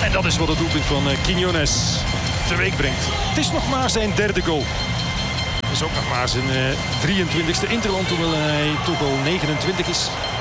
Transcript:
En dat is wat het doelpunt van Quiñones teweeg brengt. Het is nog maar zijn derde goal. Het is ook nog maar zijn 23e interland, hoewel hij toch al 29 is.